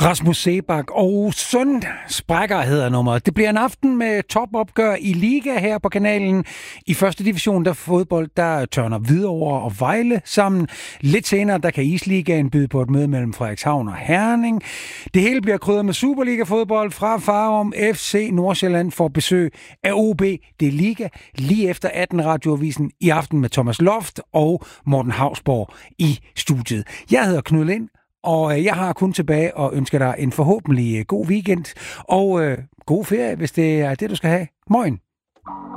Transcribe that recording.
Rasmus Seebach og Søn Sprækker hedder nummeret. Det bliver en aften med topopgør i Liga her på kanalen. I første division der fodbold, der tørner Hvidovre og Vejle sammen. Lidt senere, der kan Isligaen byde på et møde mellem Frederikshavn og Herning. Det hele bliver krydret med Superliga-fodbold fra Farum. FC Nordsjælland får besøg af OB. Det er Liga lige efter 18 radioavisen i aften med Thomas Loft og Morten Hausborg i studiet. Jeg hedder Knud Lind. Og jeg har kun tilbage og ønsker dig en forhåbentlig god weekend og god ferie, hvis det er det, du skal have. Moin!